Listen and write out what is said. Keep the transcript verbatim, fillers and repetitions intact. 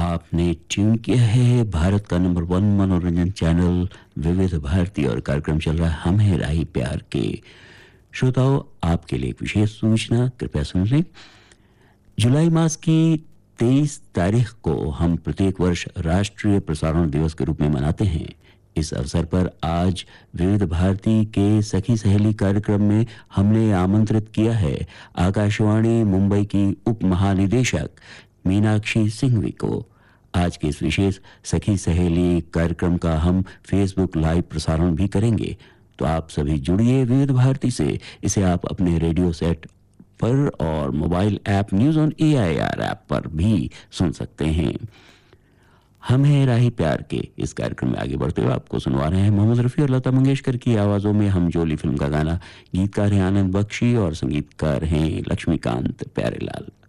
आपने ट्यून किया है भारत का नंबर वन मनोरंजन चैनल विविध भारती और कार्यक्रम चल रहा है हम है राही प्यार के। श्रोताओं, आपके लिए एक विशेष सूचना, कृपया सुन लें। जुलाई मास की तेईस तारीख को हम प्रत्येक वर्ष राष्ट्रीय प्रसारण दिवस के रूप में मनाते हैं। इस अवसर पर आज विविध भारती के सखी सहेली कार्यक्रम में हमने आमंत्रित किया है आकाशवाणी मुंबई की उप महानिदेशक मीनाक्षी सिंघवी को। आज के इस विशेष सखी सहेली कार्यक्रम का हम फेसबुक लाइव प्रसारण भी करेंगे, तो आप सभी जुड़िए विविध भारती से। इसे आप अपने रेडियो सेट पर और mobile app news on A I R app पर भी सुन सकते हैं। हम है राही प्यार के इस कार्यक्रम में आगे बढ़ते हुए आपको सुनवा रहे हैं मोहम्मद रफी और लता मंगेशकर की आवाजों में हम जोली फिल्म का गाना। गीतकार हैं आनंद बख्शी और संगीतकार हैं लक्ष्मीकांत प्यारेलाल।